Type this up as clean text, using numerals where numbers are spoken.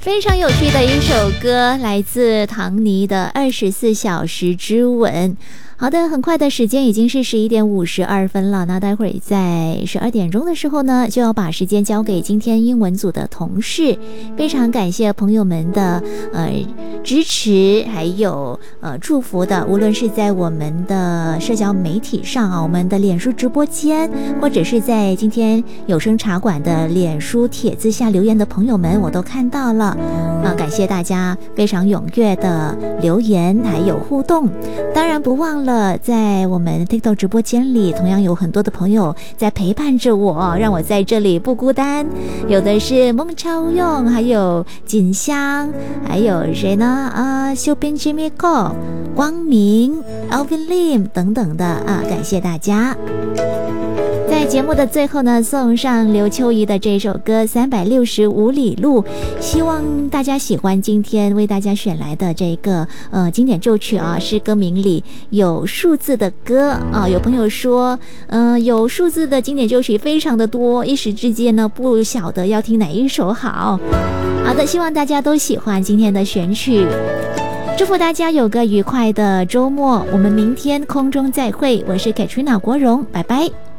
非常有趣的一首歌，来自唐尼的《24小时之吻》。好的，很快的时间已经是11点52分了。那待会儿在12点钟的时候呢，就要把时间交给今天英文组的同事。非常感谢朋友们的支持，还有祝福的，无论是在我们的社交媒体上啊，我们的脸书直播间，或者是在今天有声茶馆的脸书帖子下留言的朋友们，我都看到了感谢大家非常踊跃的留言还有互动。当然不忘了在我们 TikTok 直播间里，同样有很多的朋友在陪伴着我，让我在这里不孤单。有的是孟超用，还有锦香，还有谁呢？修斌 Jimmy Go、光明、Alvin Lim 等等的感谢大家。在节目的最后呢，送上刘秋怡的这首歌《365里路》，希望大家喜欢今天为大家选来的这个经典咒曲啊，诗歌名里有数字的歌啊。有朋友说有数字的经典咒曲非常的多，一时之间呢不晓得要听哪一首好。好的，希望大家都喜欢今天的选曲，祝福大家有个愉快的周末，我们明天空中再会。我是 Katrina 国荣，拜拜。